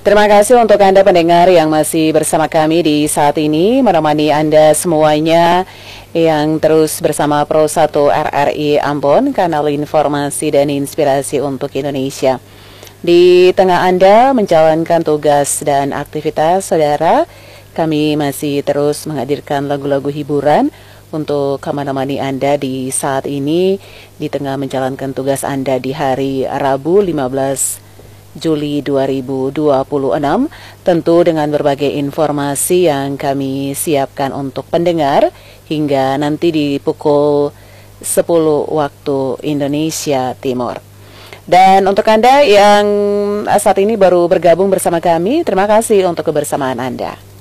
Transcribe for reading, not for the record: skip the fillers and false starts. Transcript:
Terima kasih untuk Anda pendengar yang masih bersama kami di saat ini, menemani Anda semuanya yang terus bersama Pro 1 RRI Ambon, kanal informasi dan inspirasi untuk Indonesia. Di tengah Anda menjalankan tugas dan aktivitas saudara, kami masih terus menghadirkan lagu-lagu hiburan untuk menemani Anda di saat ini, di tengah menjalankan tugas Anda di hari Rabu 15 Juli 2026, tentu dengan berbagai informasi yang kami siapkan untuk pendengar hingga nanti di pukul 10 waktu Indonesia Timur. Dan untuk Anda yang saat ini baru bergabung bersama kami, terima kasih untuk kebersamaan Anda.